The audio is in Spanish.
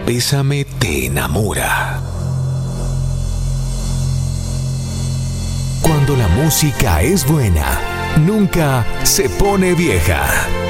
Bésame te enamora. Cuando la música es buena, nunca se pone vieja.